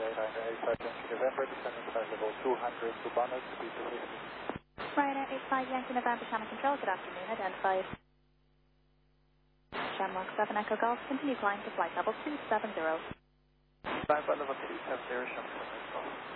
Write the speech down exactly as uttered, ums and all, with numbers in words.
eight five Yankee November, descending flight level two hundred to Bonnet, speed two fifty. Ryanair eight five Yankee November, Channel Control, good afternoon, identified. Shamrock seven Echo Golf, continue flying to flight level two seven zero. Flight level two seven zero, Shamrock seven Echo Golf.